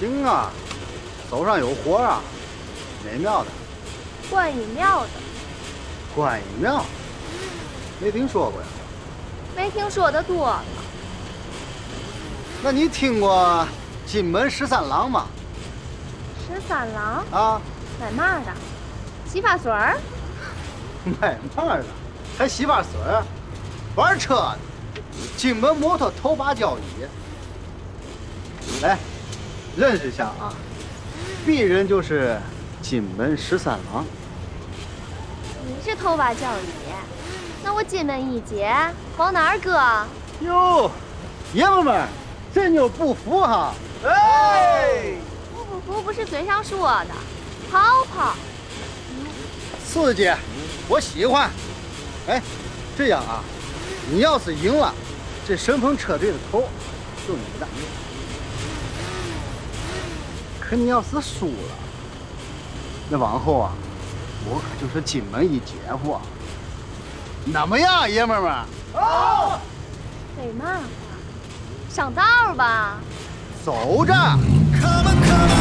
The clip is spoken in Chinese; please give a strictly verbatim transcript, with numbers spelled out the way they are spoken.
行啊，手上有活啊，哪庙的？ 观音庙的。 观音庙？没听说过呀。 没听说的多了。 那你听过金门十三郎吗？ 十三郎啊？ 买嘛的？洗发水儿？ 买嘛的？还洗发水儿？玩车的？金门摩托头把交椅。来，认识一下啊，鄙人就是金门十三郎。 你是头把交椅，那我金门一姐往哪儿搁？ 哟，爷们们，这妞不服哈！哎， 服不服不是嘴上说的，跑跑。 刺激，我喜欢。哎，这样啊，你要是赢了，这顺风车队的头就你的。可你要是输了，那往后啊，我可就是金门一姐夫。怎么样，爷们们？ 哦，废嘛话，上道吧。 走着。Come on, come on.